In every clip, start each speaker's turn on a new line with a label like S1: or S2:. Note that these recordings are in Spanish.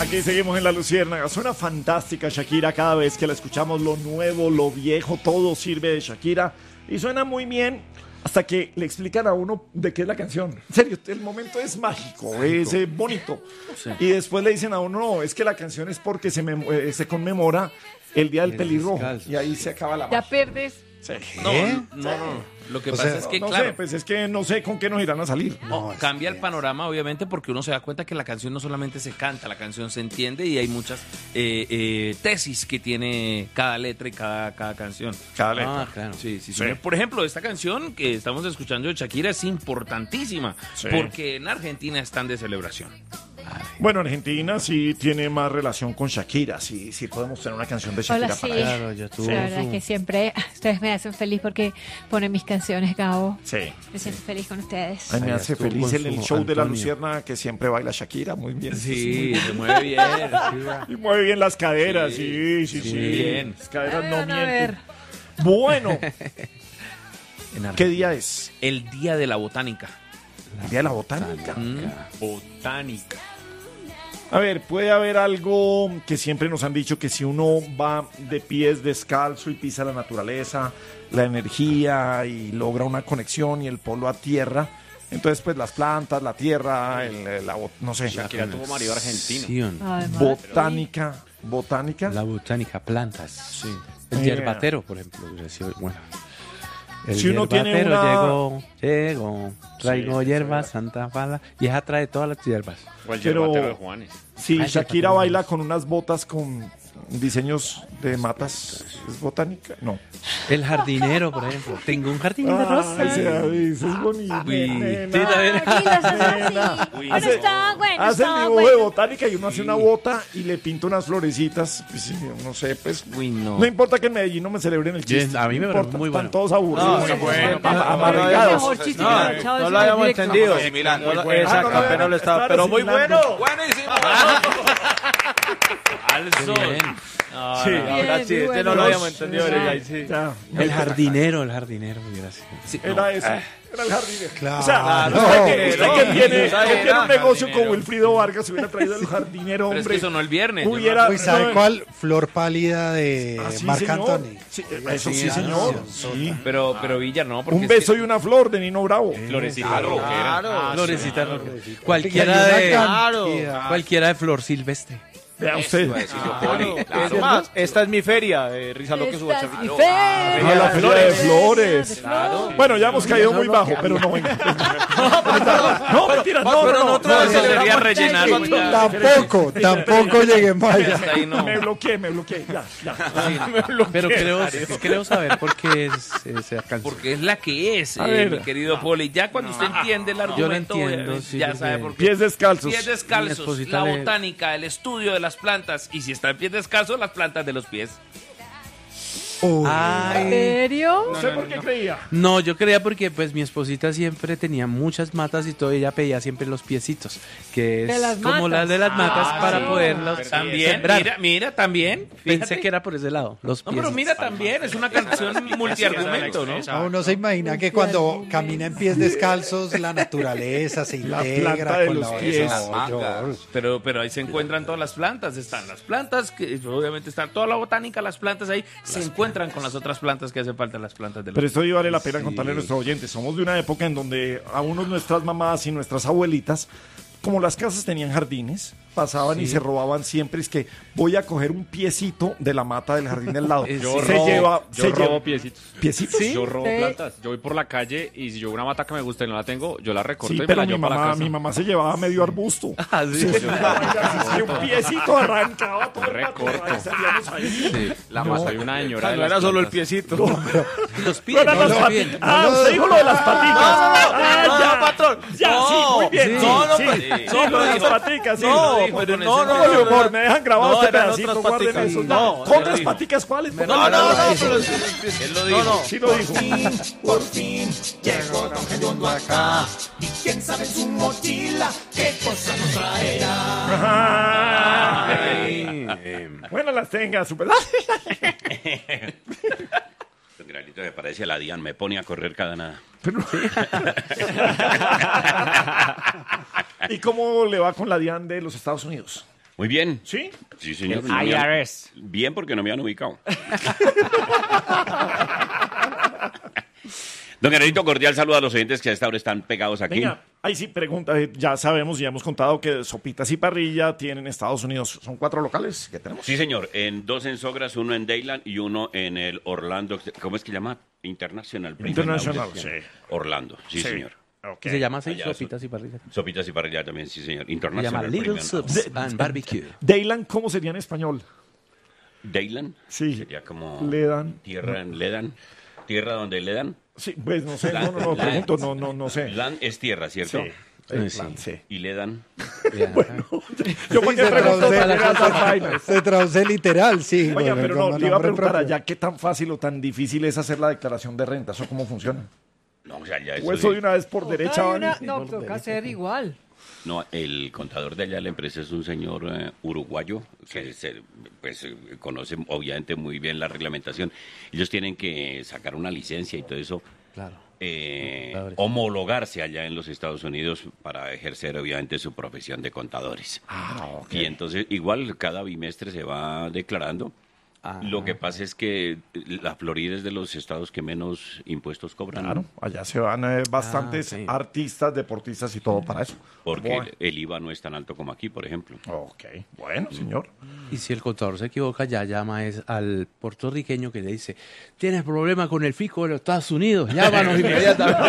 S1: Aquí seguimos en La Luciérnaga. Suena fantástica Shakira. Cada vez que la escuchamos, lo nuevo, lo viejo, todo sirve de Shakira. Y suena muy bien hasta que le explican a uno de qué es la canción. En serio, el momento es mágico, es bonito. Sí. Y después le dicen a uno, no, es que la canción es porque se conmemora el Día del Pelirrojo. Y ahí se acaba la magia.
S2: Ya perdes.
S1: Sí.
S3: No. Lo que pasa es que, claro.
S1: Sé, pues es que no sé con qué nos irán a salir.
S3: Cambia el panorama, obviamente, porque uno se da cuenta que la canción no solamente se canta, la canción se entiende y hay muchas tesis que tiene cada letra y cada canción.
S1: Cada letra.
S3: Claro. Sí. Por ejemplo, esta canción que estamos escuchando de Shakira es importantísima porque en Argentina están de celebración.
S1: Bueno, Argentina sí tiene más relación con Shakira, sí podemos tener una canción de Shakira.
S2: Hola, sí.
S4: Claro, ya tuvo.
S2: La verdad es que siempre ustedes me hacen feliz porque ponen mis canciones, Gabo.
S1: Sí.
S2: Me siento feliz con ustedes.
S1: A mí me hace feliz el show
S4: Antonio
S1: de La Luciérnaga que siempre baila Shakira, muy bien.
S3: Sí, se mueve bien.
S1: Y mueve bien las caderas, sí.
S3: Bien.
S1: Las caderas no
S2: A ver.
S1: mienten. Bueno, ¿qué día es?
S3: El Día de la Botánica.
S1: El Día de la Botánica.
S3: Botánica.
S1: A ver, puede haber algo que siempre nos han dicho, que si uno va de pies descalzo y pisa la naturaleza, la energía y logra una conexión y el polo a tierra, entonces pues las plantas, la tierra, no sé.
S5: Shakira tuvo marido argentino.
S4: Sí,
S1: Botánica.
S4: la botánica, plantas.
S3: Sí.
S4: El yerbatero, por ejemplo. Bueno. El
S1: Si uno tiene
S4: yerbatero llegó, traigo hierbas, Santa Pala, y ella trae todas las hierbas.
S5: O el
S1: Pero-
S5: yerbatero de Juanes.
S1: Sí,
S4: Ay,
S1: Shakira
S4: Shakira.
S1: baila con unas botas con diseños de matas. ¿Es botánica? No.
S4: El jardinero, por ejemplo. Tengo un jardín de rosas.
S1: Eso es bonito.
S3: Uy.
S1: nena.
S4: Sí, también.
S2: Aquí las hacen
S1: Nena.
S2: así.
S3: Uy.
S2: Bueno,
S1: Hace-
S2: está bueno,
S1: Hace el
S2: está
S1: dibujo de
S2: bueno.
S1: botánica y uno hace una bota y le pinta unas florecitas. Pues, sí, no sé, pues.
S3: Uy, no.
S1: No importa que en Medellín no me celebren el chiste.
S4: Bien, a mí me
S1: no
S4: parece
S1: importa,
S4: muy bueno.
S1: Están todos aburridos.
S5: No, bueno,
S1: amargados.
S2: Mejor chiste que
S6: No,
S2: la chava
S6: no
S2: de
S6: lo habíamos
S2: directo.
S6: entendido.
S5: Asimilando.
S6: No lo-
S5: Muy bueno.
S6: Exacto,
S1: Ah, no,
S6: apenas lo estaba.
S1: claro,
S6: Pero muy
S1: asimilando.
S6: bueno.
S5: Buenísimo.
S3: Al sol.
S4: Bien.
S1: Sí.
S6: Ahora sí,
S2: muy
S6: este
S2: bueno.
S6: no lo habíamos entendido.
S2: Sí.
S6: Ahorita, sí.
S1: Ya.
S4: El jardinero, muy gracias.
S3: Sí,
S1: Era eso. Era el jardinero.
S7: Claro.
S1: O sea,
S6: no,
S1: usted que tiene un negocio
S5: jardinero.
S1: con Wilfrido Vargas hubiera traído el jardinero,
S3: Pero es
S1: hombre.
S3: que sonó el viernes. yo
S1: Hubiera-
S7: Uy, ¿sabe cuál? Flor pálida de
S1: Sí,
S7: Marc
S1: señor.
S7: Anthony.
S1: Sí, eso sí, señor. Sí.
S3: Pero Villar no, porque
S1: Un
S3: es
S1: beso
S3: que-
S1: y una flor de Nino Bravo.
S5: Florecita rockera.
S6: Claro.
S4: Florecita roja.
S7: Hay
S4: Cualquiera
S7: una
S4: de
S7: cantidad.
S4: cualquiera de flor silvestre.
S1: Vea usted.
S6: Es más, esta es mi feria de Rizaloque
S2: Esta es mi
S6: Subacha.
S1: A la feria de flores.
S2: Claro.
S1: Bueno, ya hemos caído muy bajo, pero no, venga. No, mentira, no.
S3: No, eso sería rellenar.
S7: Tampoco lleguemos allá.
S3: Hasta ahí no.
S1: Me bloqueé. Ya.
S4: Pero creo saber por qué se alcanzó.
S3: Porque es la que es,
S1: A ver.
S3: mi querido Poli. Ya cuando usted entiende el argumento,
S4: entiendo, sí,
S3: ya
S4: porque-
S3: sabe por qué.
S1: Pies descalzos.
S3: Pies
S4: Mi
S3: descalzos,
S4: esposita
S3: la
S4: le-
S3: botánica, el estudio de las plantas. Y si está en pies descalzos, las plantas de los pies.
S2: ¿En
S4: Ay,
S2: serio?
S1: No sé por qué creía.
S4: no, yo creía porque pues mi esposita siempre tenía muchas matas y todo, ella pedía siempre los piecitos, que
S2: De
S4: es
S2: las
S4: como
S2: matas.
S4: las de las matas para poderlos
S3: También,
S4: sembrar.
S3: mira, también.
S4: Pensé
S3: Fíjate.
S4: que era por ese lado, los
S3: No,
S4: pies.
S3: pero mira también, es una canción multiargumento, ¿no?
S7: Uno se imagina que cuando camina en pies descalzos la naturaleza se
S1: La
S7: integra
S1: planta de
S7: con
S1: los
S7: la
S1: pies.
S3: Pero ahí se encuentran todas las plantas, están las plantas, que obviamente están toda la botánica, las plantas ahí, se encuentran con las otras plantas que hacen falta, las plantas de los
S1: Pero esto sí vale la pena contarle a nuestros oyentes. Somos de una época en donde a unos nuestras mamás y nuestras abuelitas, como las casas tenían jardines, pasaban y se robaban siempre. Es que voy a coger un piecito de la mata del jardín del lado.
S5: Yo
S1: se
S5: robo,
S1: lleva,
S5: yo
S1: se
S5: robo
S1: lleva
S5: piecitos.
S1: piecitos.
S5: Yo robo
S2: Sí.
S5: plantas. Yo voy por la calle y si yo veo una mata que me gusta y no la tengo, yo la recorto
S1: Sí,
S5: y me
S1: pero
S5: la
S1: mi
S5: llevo para la
S1: mamá,
S5: casa.
S1: mi mamá se llevaba medio arbusto.
S4: Ah, sí.
S1: Y un piecito arrancaba todo el
S5: Recorto.
S1: matorral y salíamos ahí.
S5: La más hay una señora de
S6: No
S5: las
S6: era solo el
S5: plantas.
S6: piecito.
S4: Los pies.
S1: No eran
S4: no,
S1: las
S4: los
S1: patitas.
S4: pies.
S1: Usted dijo lo de las patitas. Ya,
S6: patrón.
S1: Ya, sí, muy bien.
S6: No,
S1: sí,
S6: no,
S1: sí,
S6: pues,
S1: sí,
S6: no,
S1: lo de las
S6: pero-
S1: paticas, sí.
S6: No,
S1: lo dijo.
S6: pero
S3: con
S6: no,
S3: ese
S6: no,
S1: Oye,
S6: no,
S1: humor, me dejan grabado
S6: No,
S1: este
S6: eran
S1: pedacito,
S6: otras
S1: guarden
S6: paticas.
S1: eso.
S6: No,
S1: ¿Con
S6: no,
S1: las
S6: no.
S1: paticas cuáles?
S6: No, no, no, pero
S3: Él lo dijo.
S6: no, no.
S1: Sí lo dijo.
S8: Por fin llegó Don Gediondo acá. Y quién sabe en su mochila qué cosa nos traerá.
S1: Bueno, las tenga, super.
S9: El granito que parece a la Dian me pone a correr cada nada.
S1: ¿Y cómo le va con la DIAN de los Estados Unidos?
S9: Muy bien.
S1: ¿Sí?
S9: Sí, señor.
S6: El
S9: No me han-
S6: IRS.
S9: Bien, porque no me han ubicado. Don Gerardito, cordial saludo a los oyentes que a esta hora están pegados aquí.
S1: Venga, ahí sí, pregunta. Ya sabemos, ya hemos contado que Sopitas y Parrilla tienen en Estados Unidos. Son 4 locales que tenemos.
S9: Sí, señor. Dos en Sogras, uno en Dayland y uno en el Orlando. ¿Cómo es que se llama? International.
S1: International, sí.
S9: Orlando, sí, señor.
S1: Ok.
S4: Y se llama así,
S9: Allá,
S4: sopitas y parrillas.
S9: Sopitas y parrilla también, sí, señor.
S4: Se
S9: International.
S4: llama Little
S9: Premium
S4: Soups
S9: Outlet.
S4: and Barbecue.
S1: Dayland, ¿cómo sería en español?
S9: Dayland.
S1: Sí.
S9: Sería como...
S1: Ledan.
S9: Tierra en Ledan. Tierra donde Ledan.
S1: Sí, pues no sé, no,
S9: Land.
S1: pregunto, no sé.
S9: Land es tierra, ¿cierto?
S1: Sí. Sí.
S9: Y Ledan.
S1: Yo para qué pregunto también esas vainas.
S7: Se traduce literal, sí.
S1: Oiga,
S7: bueno,
S1: pero no,
S7: como
S1: le iba a
S7: nombre
S1: preguntar
S7: propio.
S1: allá qué tan fácil o tan difícil es hacer la declaración de renta. ¿Eso cómo funciona?
S9: No, o sea, ya
S1: O eso de una vez por derecha.
S2: Hay una-
S1: ¿vale?
S2: no, toca hacer igual.
S9: No, el contador de allá de la empresa es un señor uruguayo que conoce obviamente muy bien la reglamentación. Ellos tienen que sacar una licencia y todo eso,
S4: Claro.
S9: homologarse allá en los Estados Unidos para ejercer obviamente su profesión de contadores. Y entonces igual cada bimestre se va declarando. Lo que pasa es que la Florida es de los estados que menos impuestos cobran.
S1: Claro, allá se van bastantes
S4: sí.
S1: artistas, deportistas y todo para eso.
S9: Porque
S1: Bueno.
S9: el IVA no es tan alto como aquí, por ejemplo.
S1: Ok, bueno, señor.
S4: Y si el contador se equivoca, ya llama al puertorriqueño que le dice, tienes problema con el fisco de los Estados Unidos, llámanos inmediatamente.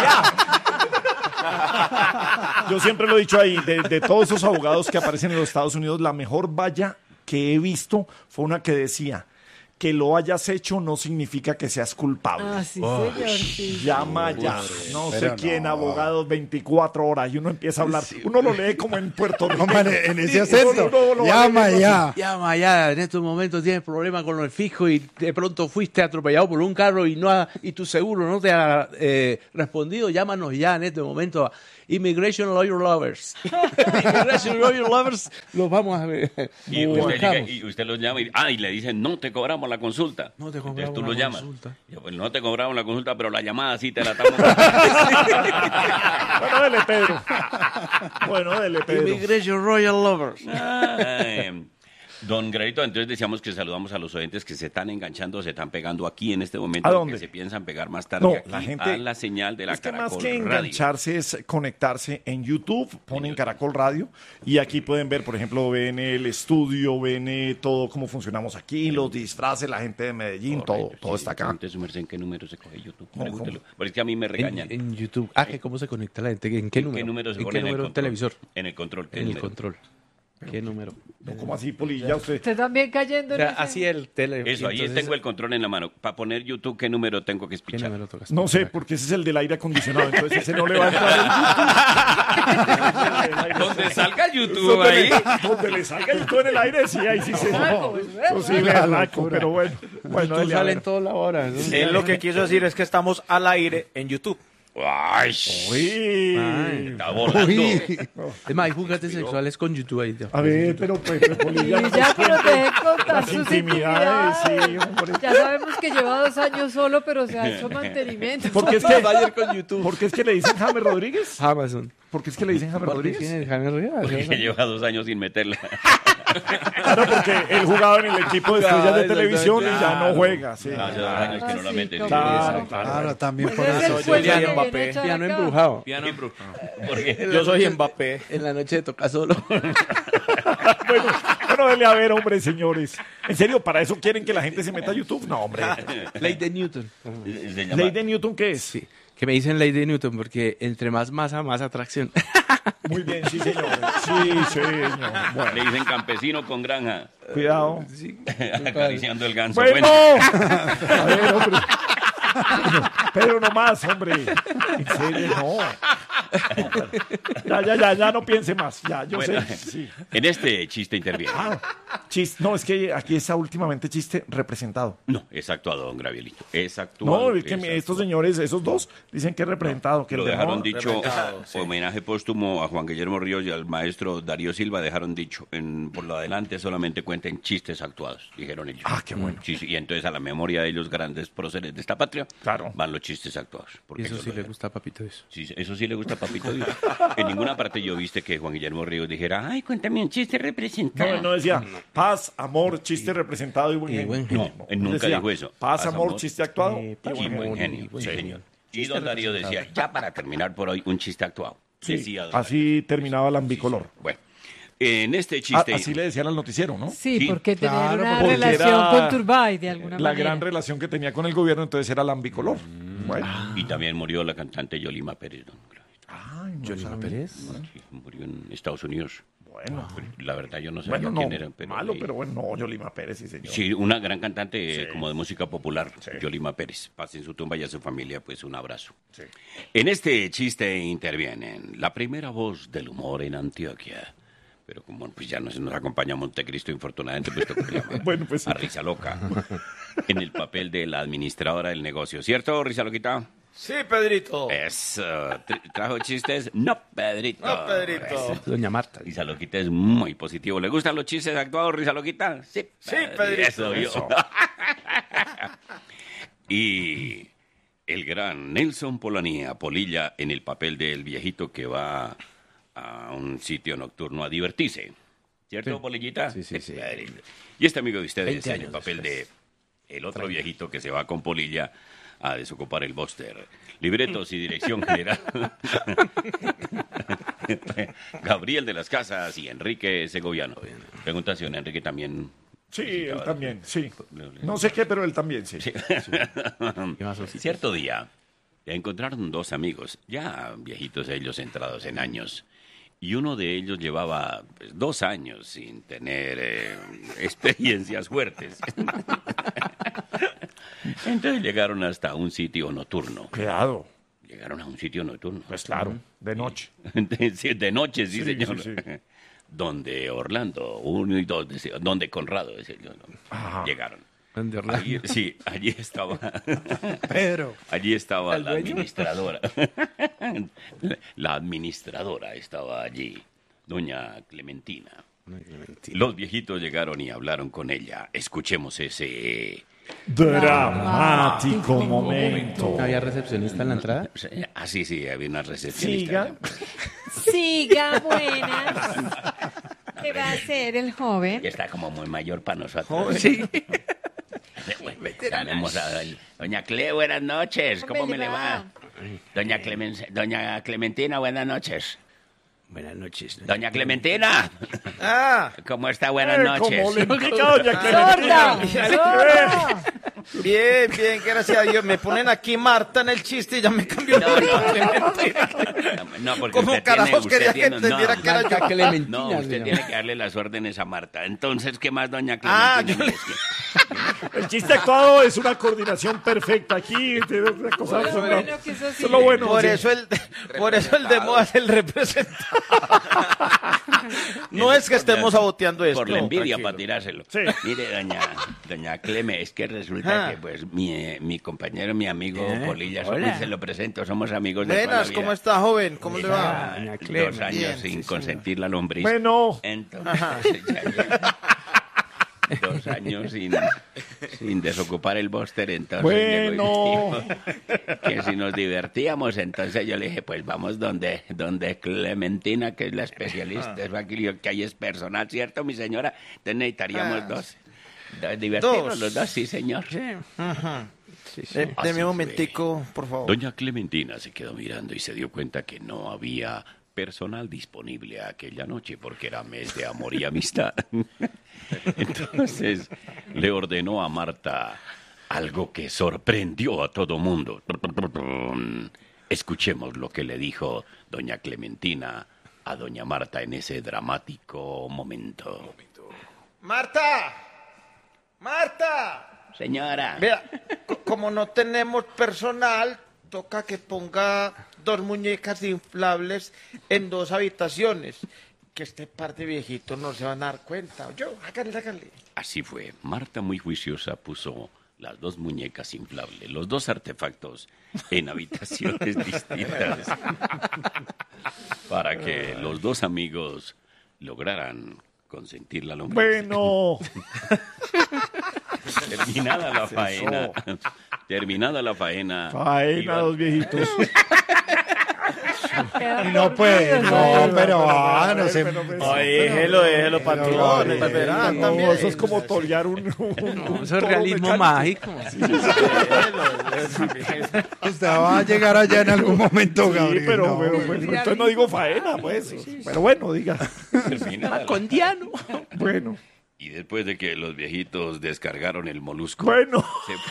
S1: Yo siempre lo he dicho ahí, de todos esos abogados que aparecen en los Estados Unidos, la mejor valla que he visto fue una que decía, que lo hayas hecho no significa que seas culpable.
S2: Ah, sí, señor, sí.
S1: Llama ya, no sé
S7: pero
S1: quién,
S7: no.
S1: abogados 24 horas, y uno empieza a hablar. Uno lo lee como en Puerto Rico.
S7: Como en ese acento.
S1: Lo va
S7: Llama
S1: leyendo
S7: ya.
S4: Llama ya, en estos momentos tienes problema con el fisco y de pronto fuiste atropellado por un carro y tu seguro no te ha respondido, llámanos ya en este momento a Immigration Lawyer Lovers. Immigration Lawyer Lovers, los vamos a ver.
S9: Y
S4: Lo
S9: usted, llega
S4: buscamos.
S9: y usted los llama y le dicen, no te cobramos la consulta.
S4: No te
S9: Entonces
S4: cobramos
S9: tú
S4: la
S9: lo llamas.
S4: consulta.
S9: Y yo, pues no te cobramos la consulta, pero la llamada sí te la estamos
S1: Bueno, dele, Pedro. Bueno, dele, Pedro.
S4: Immigration Royal Lovers.
S9: Don Gradito, entonces decíamos que saludamos a los oyentes que se están enganchando, se están pegando aquí en este momento.
S1: ¿A dónde?
S9: Que se piensan pegar más tarde
S1: No,
S9: aquí
S1: la gente...
S9: a la señal de la
S1: es que
S9: Caracol
S1: más que
S9: Radio.
S1: engancharse es conectarse en YouTube, ponen Caracol Radio y aquí pueden ver, por ejemplo, ven el estudio, ven todo cómo funcionamos aquí, los disfraces, la gente de Medellín,
S9: Correcto,
S1: todo
S9: sí,
S1: está acá.
S9: pregunte su merced en qué número se coge YouTube.
S1: ¿Cómo,
S9: Pregúntelo. Porque es que a mí me regañan.
S4: En YouTube. Ah, que cómo se conecta la gente. ¿En qué número?
S9: ¿Qué número se
S4: ¿En
S9: pone
S4: qué
S9: en el
S4: número?
S9: control?
S4: Televisor.
S9: En el control. ¿qué
S4: En el
S9: número?
S4: control. ¿Qué número?
S1: No, ¿cómo así, Polilla? Usted...
S2: Usted también cayendo
S4: O
S2: en
S4: sea,
S2: ese-
S4: así el tele.
S9: Eso, ahí
S4: entonces,
S9: tengo el control en la mano. Para poner YouTube, ¿qué número tengo que
S4: ¿Qué
S9: espichar?
S4: número tocas?
S1: No sé, porque ese es el del aire acondicionado, entonces ese no le va a entrar.
S3: Donde salga YouTube ahí.
S1: Donde le salga el en el aire, sí, ahí sí se...
S2: Berraco, es
S1: Eso sí,
S2: berraco.
S1: berraco, pero bueno. Bueno,
S4: Tú
S1: dele, a
S4: sale
S1: ver.
S4: en toda la hora. ¿no?
S6: Él lo que quiso decir es que estamos al aire en YouTube.
S9: ¡Ay!
S1: Uy.
S9: Está volando.
S4: Es más, hay juguetes sexuales con YouTube ahí.
S1: A ver, pero Polilla,
S2: Y
S1: no
S2: ya
S1: nos
S2: que nos
S1: cuente
S2: deje contar
S1: las
S2: sus
S1: intimidades,
S2: intimidades.
S1: sí, hombre.
S2: Ya sabemos que lleva 2 años solo, pero se ha hecho mantenimiento.
S1: Porque es que,
S4: Ayer con YouTube.
S1: porque es que le dicen James Rodríguez.
S4: Amazon.
S1: Porque es que le dicen James
S4: ¿Por qué
S1: Rodríguez.
S4: tiene Jaime Rodríguez?
S9: Que lleva 2 años sin meterla.
S1: Claro, porque él jugaba en el equipo de estrellas de televisión y ya no juega. Sí.
S9: Hace 2 años que no la
S2: sí,
S9: mete.
S2: cómo
S1: Claro,
S2: no.
S7: Claro, también
S2: Ese
S7: por
S2: es el
S7: eso.
S2: puesto
S6: Kylian
S2: que viene
S6: Mbappé.
S2: a echar
S4: Piano
S2: acá.
S4: embrujado.
S3: Piano embru-
S9: Porque
S6: Yo soy Mbappé.
S4: En la noche toca solo.
S1: Bueno, dele a ver, hombre, señores. ¿En serio, para eso quieren que la gente se meta a YouTube? No, hombre.
S4: Ley de Newton.
S9: se llama...
S1: ¿Ley de Newton qué es?
S4: Sí. Que me dicen ley de Newton porque entre más masa, más atracción.
S1: Muy bien, sí, señor. Sí, señor. Bueno,
S9: Le dicen campesino con granja.
S1: cuidado.
S9: Acariciando el ganso.
S1: Bueno.
S9: Bueno.
S1: A ver, hombre. Pero no más, hombre. En serio, no. Ya no piense más. Ya, yo
S9: Bueno,
S1: sé. Sí.
S9: en este chiste interviene.
S1: No, es que aquí está últimamente chiste representado.
S9: No, es actuado, don Gravielito. Es actuado.
S1: No, es que
S9: es
S1: estos
S9: actuado.
S1: señores, esos dos, dicen que es representado. Que
S9: Lo
S1: el de
S9: dejaron
S1: moda-
S9: dicho, homenaje póstumo a Juan Guillermo Ríos y al maestro Darío Silva, dejaron dicho, por lo adelante solamente cuenten chistes actuados, dijeron ellos.
S1: Ah, qué bueno.
S9: Sí, sí, y entonces a la memoria de ellos grandes próceres de esta patria, Colombia,
S1: Claro.
S9: van los chistes actuados.
S4: Y
S9: porque
S4: eso
S9: ellos
S4: sí
S9: lo
S4: le
S9: ven.
S4: gusta a Papito Dios.
S9: Sí, eso sí le gusta a Papito Dios. En ninguna parte yo viste que Juan Guillermo Ríos dijera, ay, cuéntame un chiste
S1: No,
S9: representado.
S1: él no decía paz, amor, chiste representado y buen
S4: Y
S1: genio.
S4: buen
S9: No, él nunca
S1: Decía,
S9: dijo eso.
S1: Paz, amor, chiste actuado.
S9: y buen genio.
S4: buen
S9: Sí,
S4: genio.
S9: señor. Y don Darío decía, ya para terminar por hoy, un chiste actuado.
S1: Sí,
S9: Decía don
S1: así terminaba el ambicolor.
S9: Darío. Bueno, en este chiste...
S1: Así le decían al noticiero, ¿no?
S2: Sí,
S9: Sí,
S2: porque tener
S7: claro,
S2: una
S1: porque
S2: relación
S1: era
S2: con Turbay de alguna
S1: La
S2: manera.
S1: gran relación que tenía con el gobierno, entonces era el ambicolor. Bueno.
S9: Y también murió la cantante Yolima Pérez. ¿No?
S1: Ay, no
S4: ¿Yolima
S1: sabía.
S4: Pérez?
S9: Sí, murió en Estados Unidos.
S1: Bueno,
S9: La verdad yo no sabía
S1: bueno, no,
S9: quién era. Pero
S1: malo,
S9: sí.
S1: pero bueno, no, Yolima Pérez, sí, señor.
S9: Sí, una gran cantante
S1: Sí.
S9: como de música popular,
S1: Sí.
S9: Yolima Pérez. Paz en su tumba y a su familia, pues un abrazo.
S1: Sí.
S9: En este chiste intervienen la primera voz del humor en Antioquia. Pero como pues ya nos acompaña Montecristo, infortunadamente, pues toca llamar
S1: Bueno, pues
S9: a Risa Loca. En el papel de la administradora del negocio. ¿Cierto, Risa Loquita?
S6: Sí, Pedrito.
S9: ¿Trajo chistes? No, Pedrito.
S6: No, Pedrito.
S4: Doña Marta.
S9: Risa Loquita es muy positivo. ¿Le gustan los chistes actuados, Risa Loquita? Sí,
S6: Sí, Pedrito.
S9: Eso, yo. Y el gran Nelson Polilla en el papel del viejito que va a un sitio nocturno a divertirse. ¿Cierto,
S4: Sí.
S9: Polillita?
S4: Sí.
S9: Y este amigo de ustedes
S4: 20
S9: en el
S4: años
S9: papel
S4: después.
S9: de el otro viejito que se va con Polilla a desocupar el bóster. Libretos y dirección general. Gabriel de las Casas y Enrique Segoviano. Pregunta si don Enrique también...
S1: Sí, él también, sí. No sé qué, pero él también, sí.
S4: ¿Qué más osito?
S9: Cierto día, encontraron dos amigos, ya viejitos ellos, entrados en años, y uno de ellos llevaba 2 años sin tener experiencias fuertes. Entonces llegaron hasta un sitio nocturno.
S1: Cuidado.
S9: Llegaron a un sitio nocturno.
S1: Pues claro, de noche.
S9: Sí, de noche, sí,
S1: Sí,
S9: señor.
S1: sí, sí.
S9: Donde Orlando, 1 y 2, donde Conrado,
S1: Ajá.
S9: llegaron.
S4: ¿Dónde Orlando?
S9: Allí estaba.
S7: Pedro.
S9: Allí estaba
S4: ¿El
S9: la
S4: dueño?
S9: administradora. La administradora estaba allí, doña Clementina. Los viejitos llegaron y hablaron con ella. Escuchemos ese...
S1: Dramático momento.
S4: ¿No había recepcionista en la entrada?
S9: Ah, sí, había una recepcionista.
S1: Siga.
S2: Siga, buenas. ¿Qué va a hacer el joven?
S9: Ya está como muy mayor para nosotros. Sí. Tenemos a doña Cle, buenas noches. ¿Cómo me le va? Doña Clementina, buenas noches.
S4: Buenas noches.
S9: Doña Clementina,
S6: Ah,
S9: ¿cómo está? Buenas
S1: Como
S9: noches.
S1: le indica doña
S2: ¡Sorda!
S1: Clementina.
S2: ¡Sorda!
S6: bien, gracias a Dios. Me ponen aquí Marta en el chiste y ya me cambió el nombre.
S9: No, porque
S6: ¿Cómo
S9: usted
S6: carajos quería que
S9: tiene-
S6: entendiera
S9: no,
S6: que era yo?
S4: Marta Clementina.
S9: No,
S4: se
S9: usted
S4: llama.
S9: tiene que darle las órdenes a Marta. Entonces, ¿qué más, doña
S6: Ah,
S9: Clementina?
S6: yo le-
S1: El chiste actuado es una coordinación perfecta aquí. Tiene una cosa
S2: Bueno, que eso sí.
S1: Eso es lo bueno.
S6: Por
S1: sí.
S6: eso el de moda es el representante. No es que estemos saboteando esto.
S9: Por la envidia
S6: tranquilo.
S9: para tirárselo.
S1: Sí.
S9: Mire, doña Cleme, es que resulta
S6: Ah.
S9: que pues mi compañero, mi amigo Polilla,
S4: Hola.
S9: se lo presento, somos amigos de toda la
S6: Buenas,
S9: vida.
S6: ¿cómo está, joven? ¿Cómo le va?
S4: Doña Cleme.
S9: 2 años
S6: Bien,
S9: sin
S6: sí,
S9: consentir la lombriz.
S1: Bueno,
S9: Entonces, ya 2 años sin desocupar el bóster, entonces llegó y
S1: bueno.
S9: dijo que si nos divertíamos, entonces yo le dije, pues vamos donde Clementina, que es la especialista, es aquí que ahí es personal, ¿cierto, mi señora? Entonces necesitaríamos dos divertirnos
S6: Dos.
S9: los dos, sí, señor.
S6: Ajá.
S4: Sí.
S6: Deme un momentico, por favor.
S9: Doña Clementina se quedó mirando y se dio cuenta que no había personal disponible aquella noche porque era mes de amor y amistad. Entonces le ordenó a Marta algo que sorprendió a todo mundo. Escuchemos lo que le dijo doña Clementina a doña Marta en ese dramático momento.
S6: ¡Marta! ¡Marta!
S9: Señora.
S6: Vea, como no tenemos personal, toca que ponga 2 muñecas inflables en 2 habitaciones. Que este par de viejitos no se van a dar cuenta. Yo, háganle.
S9: Así fue. Marta, muy juiciosa, puso las 2 muñecas inflables, los 2 artefactos en habitaciones distintas para que los 2 amigos lograran consentir la lombriz.
S1: Bueno.
S9: Terminada la faena. Terminada la faena.
S1: Faena, dos viejitos.
S7: Y no puede, no, pero no se...
S6: Déjelo, patrón.
S1: No, eso es como torear un
S4: Eso es realismo
S1: toro
S4: mágico.
S7: Usted va a llegar allá en algún momento,
S1: Sí,
S7: Gabriel.
S1: pero,
S7: no,
S1: pues, entonces no digo faena, pues. Pero bueno, diga.
S9: Terminada la
S4: Condiano.
S1: Bueno.
S9: Y después de que los viejitos descargaron el molusco,
S1: Bueno.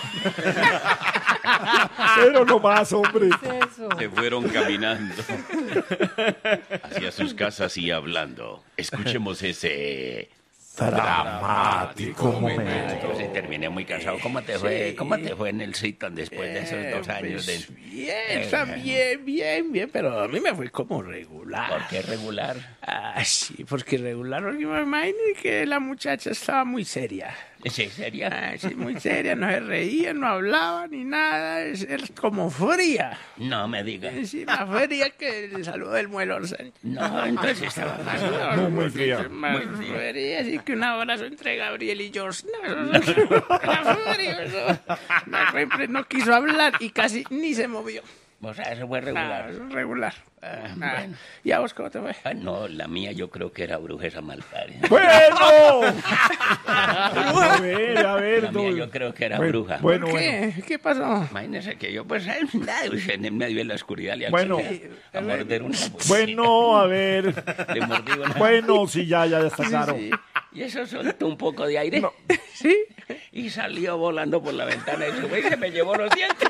S1: Pero no más, hombre.
S9: se fueron caminando hacia sus casas y hablando. Escuchemos ese
S1: Dramático momento.
S9: Se terminé muy cansado. ¿Cómo te fue? ¿Cómo te fue en el Citon después de esos 2 años de...
S4: Bien, también, bien, pero a mí me fue como regular.
S9: ¿Por qué regular?
S4: Ah, sí, porque regular, porque me imagino que la muchacha estaba muy seria.
S9: ¿Sí, seria?
S4: Ah, sí, muy seria, no se reía, no hablaba ni nada, es como fría.
S9: No me digas.
S4: Sí, más fría que el saludo del muelo.
S9: No, entonces estaba fácil.
S1: No, muy fría.
S4: Más fría, así que un abrazo entre Gabriel y George. No, eso era frío, eso. No quiso hablar y casi ni se movió.
S9: O sea, eso fue regular.
S4: Regular.
S9: Bueno.
S4: ¿Y a vos cómo te fue?
S9: No, la mía yo creo que era bruja esa malparia.
S1: ¡Bueno! A ver,
S9: La mía yo creo que era bruja.
S1: Bueno,
S4: ¿Qué? ¿Qué pasó?
S9: Imagínese que yo, pues, en medio de la oscuridad le
S1: Bueno.
S9: a morder una...
S1: Bueno, a ver.
S9: Le mordí una...
S1: Bueno, sí, ya está claro.
S9: Sí. Y eso soltó un poco de aire.
S1: No.
S4: ¿Sí?
S9: Y salió volando por la ventana y se me llevó los dientes.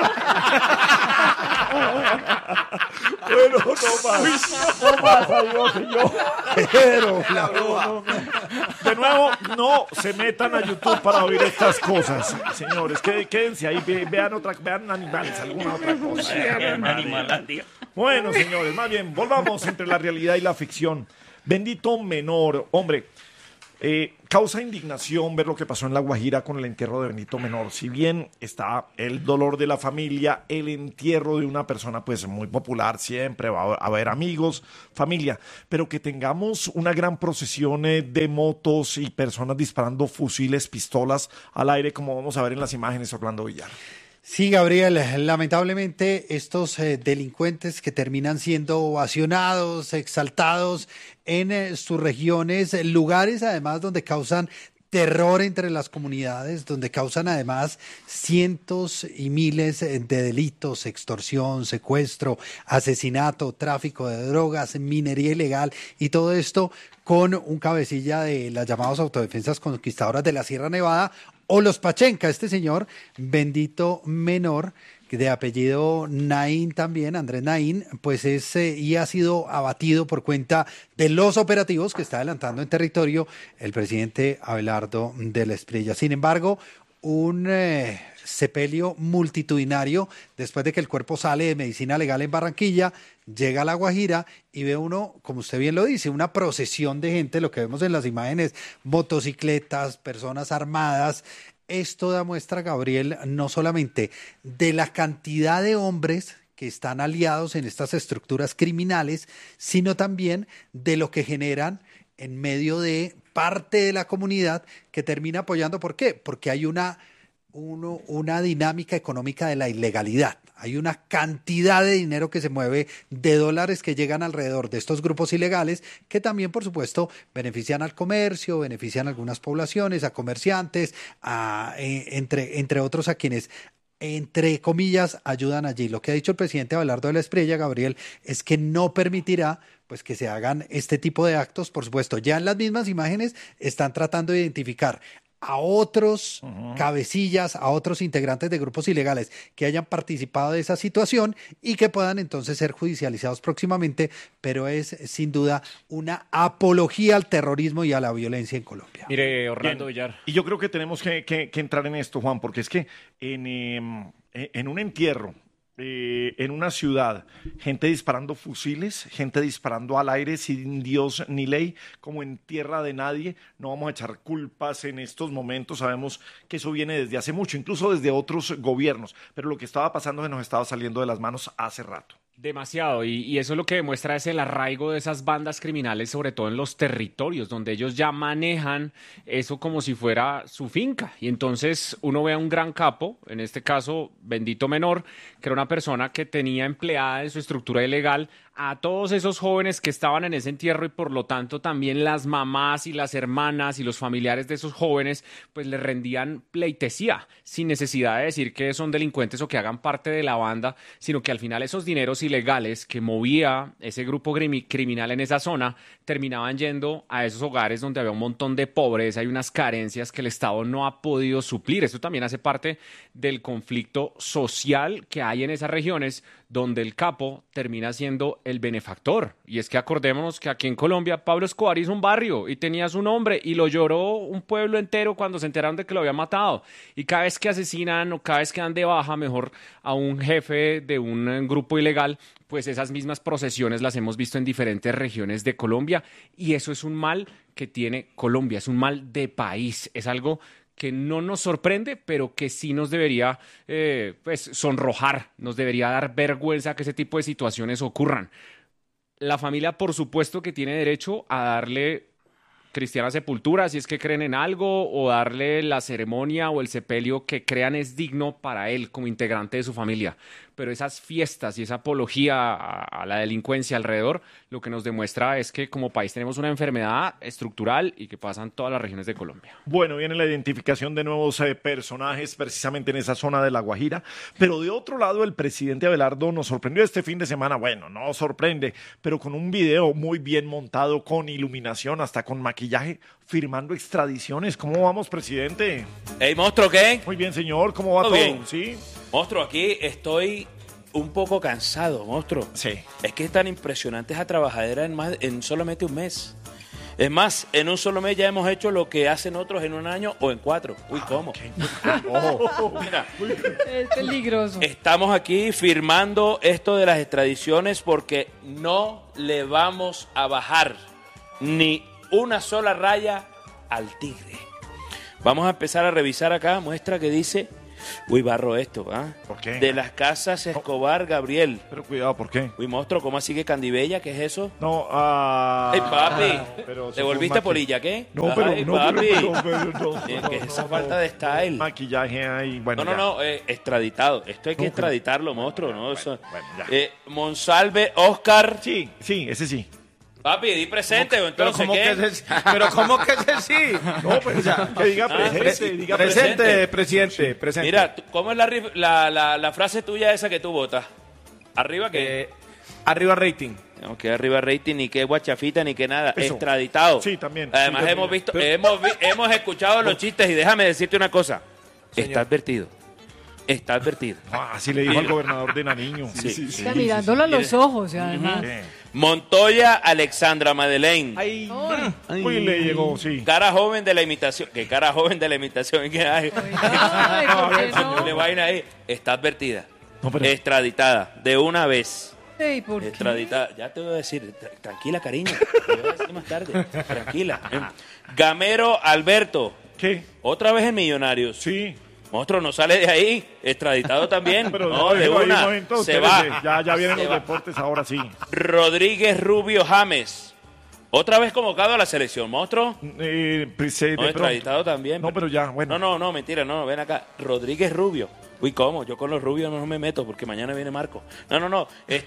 S1: Bueno, no más, adiós, señor. Pero, no. De nuevo, no se metan a YouTube para oír estas cosas, señores. Quédense ahí, vean animales, alguna otra cosa.
S9: Animalandia.
S1: Bueno, señores, más bien, volvamos entre la realidad y la ficción. Bendito Menor, hombre. Causa indignación ver lo que pasó en La Guajira con el entierro de Benito Menor. Si bien está el dolor de la familia, el entierro de una persona pues muy popular, siempre va a haber amigos, familia, pero que tengamos una gran procesión de motos y personas disparando fusiles, pistolas al aire, como vamos a ver en las imágenes, Orlando Villar.
S7: Sí, Gabriel, lamentablemente estos delincuentes que terminan siendo ovacionados, exaltados en sus regiones, lugares además donde causan terror entre las comunidades, donde causan además cientos y miles de delitos, extorsión, secuestro, asesinato, tráfico de drogas, minería ilegal y todo esto con un cabecilla de las llamadas autodefensas conquistadoras de la Sierra Nevada o los Pachenca, este señor Bendito Menor, de apellido Naín también, Andrés Naín, pues y ha sido abatido por cuenta de los operativos que está adelantando en territorio el presidente Abelardo de la Espriella. Sin embargo, un sepelio multitudinario después de que el cuerpo sale de medicina legal en Barranquilla, llega a La Guajira y ve uno, como usted bien lo dice, una procesión de gente, lo que vemos en las imágenes, motocicletas, personas armadas. Esto da muestra, Gabriel, no solamente de la cantidad de hombres que están aliados en estas estructuras criminales, sino también de lo que generan en medio de parte de la comunidad que termina apoyando. ¿Por qué? Porque hay una dinámica económica de la ilegalidad. Hay una cantidad de dinero que se mueve, de dólares que llegan alrededor de estos grupos ilegales, que también, por supuesto, benefician al comercio, benefician a algunas poblaciones, a comerciantes, entre otros a quienes, entre comillas, ayudan allí. Lo que ha dicho el presidente Abelardo de la Espriella, Gabriel, es que no permitirá pues que se hagan este tipo de actos. Por supuesto, ya en las mismas imágenes están tratando de identificar a otros cabecillas, a otros integrantes de grupos ilegales que hayan participado de esa situación y que puedan entonces ser judicializados próximamente, pero es sin duda una apología al terrorismo y a la violencia en Colombia.
S5: Mire, Orlando Villar.
S1: Y yo creo que tenemos que entrar en esto, Juan, porque es que en un entierro, en una ciudad, gente disparando fusiles, gente disparando al aire sin Dios ni ley, como en tierra de nadie. No vamos a echar culpas en estos momentos, sabemos que eso viene desde hace mucho, incluso desde otros gobiernos, pero lo que estaba pasando se nos estaba saliendo de las manos hace rato.
S5: Demasiado, y eso lo que demuestra es el arraigo de esas bandas criminales, sobre todo en los territorios, donde ellos ya manejan eso como si fuera su finca. Y entonces uno ve a un gran capo, en este caso Bendito Menor, que era una persona que tenía empleada en su estructura ilegal a todos esos jóvenes que estaban en ese entierro y por lo tanto también las mamás y las hermanas y los familiares de esos jóvenes pues le rendían pleitesía sin necesidad de decir que son delincuentes o que hagan parte de la banda, sino que al final esos dineros ilegales que movía ese grupo criminal en esa zona terminaban yendo a esos hogares donde había un montón de pobreza y unas carencias que el Estado no ha podido suplir. Esto también hace parte del conflicto social que hay en esas regiones donde el capo termina siendo el benefactor. Y es que acordémonos que aquí en Colombia Pablo Escobar hizo un barrio y tenía su nombre y lo lloró un pueblo entero cuando se enteraron de que lo había matado. Y cada vez que asesinan o cada vez que dan de baja mejor a un jefe de un grupo ilegal, pues esas mismas procesiones las hemos visto en diferentes regiones de Colombia. Y eso es un mal que tiene Colombia, es un mal de país, es algo que no nos sorprende, pero que sí nos debería pues sonrojar, nos debería dar vergüenza que ese tipo de situaciones ocurran. La familia, por supuesto, que tiene derecho a darle cristiana sepultura, si es que creen en algo, o darle la ceremonia o el sepelio que crean es digno para él como integrante de su familia. Pero esas fiestas y esa apología a la delincuencia alrededor, lo que nos demuestra es que como país tenemos una enfermedad estructural y que pasa en todas las regiones de Colombia.
S1: Bueno, viene la identificación de nuevos personajes precisamente en esa zona de La Guajira, pero de otro lado el presidente Abelardo nos sorprendió este fin de semana, bueno, no sorprende, pero con un video muy bien montado, con iluminación, hasta con maquillaje, firmando extradiciones. ¿Cómo vamos, presidente?
S3: Hey, monstruo, ¿qué?
S1: Muy bien, señor, ¿cómo va
S3: Muy
S1: todo?
S3: bien.
S1: ¿Sí?
S3: Monstruo, aquí estoy un poco cansado, monstruo.
S1: Sí.
S3: Es que es tan impresionante esa trabajadera en solamente un mes. Es más, en un solo mes ya hemos hecho lo que hacen otros en un año o en 4. Uy, ¿cómo? Mira,
S2: Es peligroso.
S3: estamos aquí firmando esto de las extradiciones porque no le vamos a bajar ni una sola raya al tigre. Vamos a empezar a revisar acá, muestra que dice... Uy, barro esto, ¿ah?
S1: ¿Por qué?
S3: De las casas Escobar, Gabriel.
S1: Pero cuidado, ¿por qué?
S3: Uy, monstruo, ¿cómo así que Candibella? ¿Qué es eso?
S1: No,
S3: ¡Ey, papi!
S1: pero
S3: ¿Te volviste polilla, qué?
S1: No, pero
S3: Ay,
S1: no,
S3: papi.
S1: no,
S3: ¿Qué es esa falta de style?
S1: Maquillaje ahí, bueno.
S3: No, extraditado. Esto hay que
S1: No,
S3: extraditarlo, monstruo, ¿no?
S1: bueno, ya.
S3: Monsalve, Oscar.
S1: Sí, ese sí.
S3: Papi, di presente, o
S6: Pero
S3: entonces,
S6: ¿cómo
S3: ¿qué?
S6: que es Pero ¿cómo que es sí?
S1: No, pues ya, que diga presente, diga
S6: Presente, presidente, presente.
S3: Mira, ¿cómo es la frase tuya esa que tú votas? ¿Arriba qué?
S6: Arriba rating.
S3: No, que arriba rating, ni que guachafita, ni que nada.
S1: Eso.
S3: Extraditado.
S1: Sí, también.
S3: Además
S1: Sí,
S3: hemos
S1: también.
S3: visto, hemos escuchado los chistes y déjame decirte una cosa. Está advertido. Está advertido.
S1: Ah, así le dijo al gobernador de Nariño. Sí.
S2: Está mirándolo a los ojos, y además.
S3: Montoya Alexandra Madeleine.
S1: Ay, uy, le llegó, sí.
S3: Cara joven de la imitación. ¿Qué cara joven de la imitación? ¿Qué hay?
S2: Ay, ¿por qué no?
S3: Le vaina ahí. Está advertida.
S1: No, pero-
S3: Extraditada. De una vez.
S2: Ey, ¿por qué?
S3: Extraditada. Ya te voy a decir. Tranquila, cariño. Te voy a decir más tarde. Tranquila. Gamero Alberto.
S1: ¿Qué?
S3: Otra vez en Millonarios.
S1: Sí.
S3: Monstruo, no sale de ahí. Extraditado también.
S1: Pero
S3: no, de
S1: déjelo ahí un
S3: una.
S1: momento,
S3: Se
S1: espérese.
S3: va.
S1: Ya vienen
S3: Se
S1: los
S3: va.
S1: deportes ahora sí.
S3: Rodríguez Rubio James. Otra vez convocado a la selección, monstruo.
S1: Pues,
S3: No,
S1: de pronto.
S3: extraditado también.
S1: No, pero ya, bueno.
S3: No, mentira, no, ven acá. Rodríguez Rubio. Uy, ¿cómo? Yo con los rubios no me meto porque mañana viene Marco. No.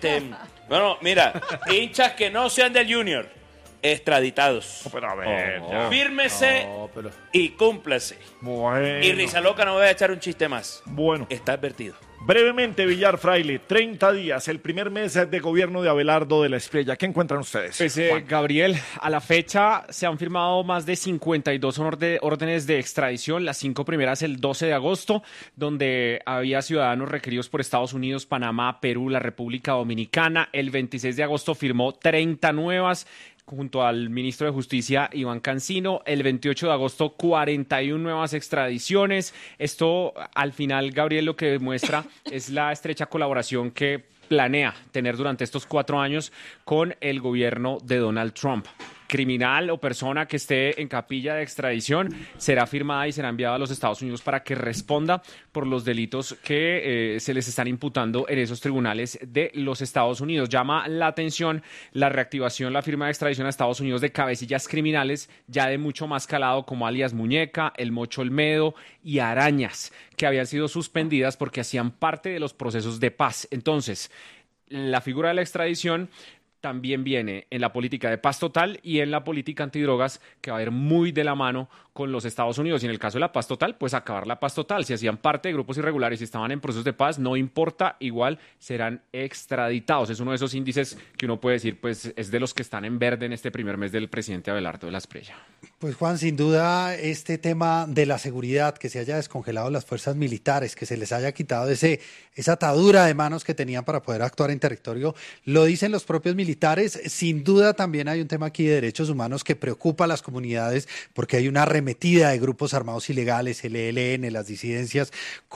S3: Bueno, mira, hinchas que no sean del Junior, extraditados.
S1: No, pero a ver, ya.
S3: Fírmese y cúmplase.
S1: Bueno.
S3: Y Rizaloca no voy a echar un chiste más.
S1: Bueno.
S3: Está advertido.
S1: Brevemente, Villar Fraile, 30 días, el primer mes de gobierno de Abelardo de la Espriella. ¿Qué encuentran ustedes?
S5: Pues, Gabriel, a la fecha se han firmado más de 52 órdenes de extradición, las 5 primeras el 12 de agosto, donde había ciudadanos requeridos por Estados Unidos, Panamá, Perú, la República Dominicana. El 26 de agosto firmó 30 nuevas, junto al ministro de Justicia, Iván Cancino. El 28 de agosto, 41 nuevas extradiciones. Esto, al final, Gabriel, lo que demuestra es la estrecha colaboración que planea tener durante estos 4 años con el gobierno de Donald Trump. criminal o persona que esté en capilla de extradición será firmada y será enviada a los Estados Unidos para que responda por los delitos que se les están imputando en esos tribunales de los Estados Unidos. Llama la atención la reactivación, la firma de extradición a Estados Unidos de cabecillas criminales ya de mucho más calado como alias Muñeca, el Mocho Olmedo y Arañas, que habían sido suspendidas porque hacían parte de los procesos de paz. Entonces, la figura de la extradición también viene en la política de paz total y en la política antidrogas, que va a ir muy de la mano con los Estados Unidos. Y en el caso de la paz total, pues acabar la paz total. Si hacían parte de grupos irregulares y estaban en procesos de paz, no importa, igual serán extraditados. Es uno de esos índices que uno puede decir, pues es de los que están en verde en este primer mes del presidente Abelardo de la Espriella.
S7: Pues Juan, sin duda este tema de la seguridad, que se haya descongelado las fuerzas militares, que se les haya quitado esa atadura de manos que tenían para poder actuar en territorio, lo dicen los propios militares. Sin duda también hay un tema aquí de derechos humanos que preocupa a las comunidades porque hay una arremetida de grupos armados ilegales, el ELN, las disidencias,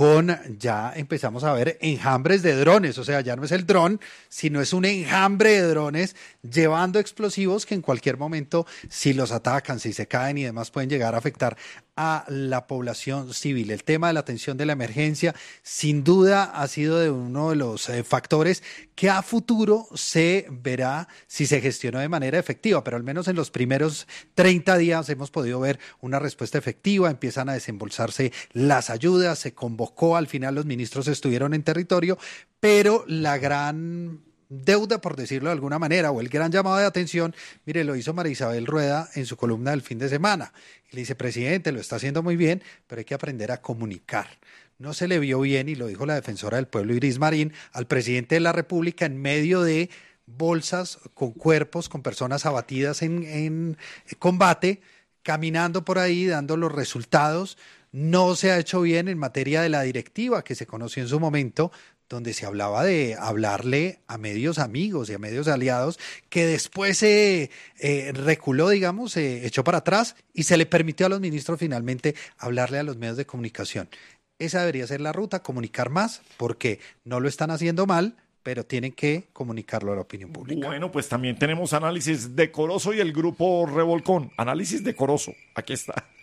S7: ya empezamos a ver enjambres de drones, o sea, ya no es el dron, sino es un enjambre de drones llevando explosivos que en cualquier momento, si los atacan, si se caen y demás, pueden llegar a afectar a la población civil. El tema de la atención de la emergencia sin duda ha sido de uno de los factores que a futuro se verá si se gestionó de manera efectiva, pero al menos en los primeros 30 días hemos podido ver una respuesta efectiva, empiezan a desembolsarse las ayudas, se convocó, al final los ministros estuvieron en territorio, pero la gran deuda, por decirlo de alguna manera, o el gran llamado de atención, mire, lo hizo María Isabel Rueda en su columna del fin de semana. Y le dice, presidente, lo está haciendo muy bien, pero hay que aprender a comunicar. No se le vio bien, y lo dijo la defensora del pueblo Iris Marín, al presidente de la República en medio de bolsas con cuerpos, con personas abatidas en combate, caminando por ahí, dando los resultados. No se ha hecho bien en materia de la directiva que se conoció en su momento, donde se hablaba de hablarle a medios amigos y a medios aliados, que después se reculó, digamos, se echó para atrás y se le permitió a los ministros finalmente hablarle a los medios de comunicación. Esa debería ser la ruta, comunicar más, porque no lo están haciendo mal, pero tienen que comunicarlo a la opinión pública.
S1: Bueno, pues también tenemos análisis decoroso y el grupo Revolcón. Análisis decoroso, aquí está.